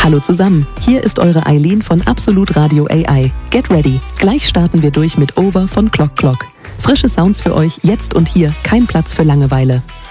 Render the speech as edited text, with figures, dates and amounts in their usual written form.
Hallo zusammen, hier ist eure Eileen von Absolut Radio AI. Get ready, gleich starten wir durch mit Over von Clock Clock. Frische Sounds für euch, jetzt und hier, kein Platz für Langeweile.